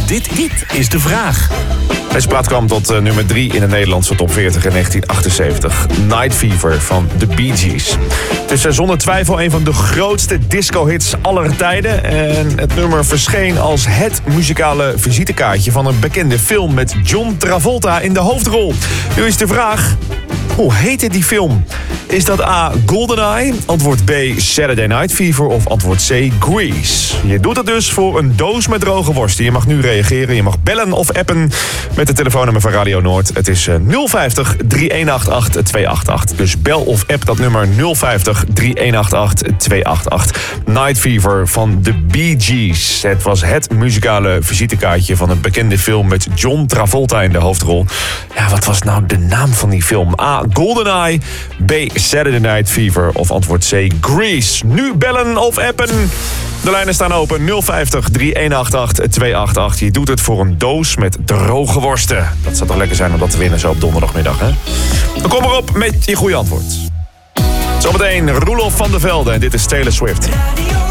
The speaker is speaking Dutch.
Dit is de vraag. Deze plaat kwam tot nummer 3 in de Nederlandse top 40 in 1978. Night Fever van de Bee Gees. Het is zonder twijfel een van de grootste disco-hits aller tijden. En het nummer verscheen als het muzikale visitekaartje van een bekende film met John Travolta in de hoofdrol. Nu is de vraag: hoe heette die film? Is dat A, GoldenEye, antwoord B, Saturday Night Fever of antwoord C, Grease? Je doet het dus voor een doos met droge worsten. Je mag nu reageren, je mag bellen of appen met de telefoonnummer van Radio Noord. Het is 050 3188 288. Dus bel of app dat nummer 050 3188 288. Night Fever van de Bee Gees. Het was het muzikale visitekaartje van een bekende film met John Travolta in de hoofdrol. Ja, wat was nou de naam van die film? A, GoldenEye, B, Saturday Night Fever of antwoord C, Grease. Nu bellen of appen. De lijnen staan open 050 3188 288. Je doet het voor een doos met droge worsten. Dat zou toch lekker zijn om dat te winnen zo op donderdagmiddag, hè? Dan kom erop met je goede antwoord. Zometeen Roelof van der Velde en dit is Taylor Swift.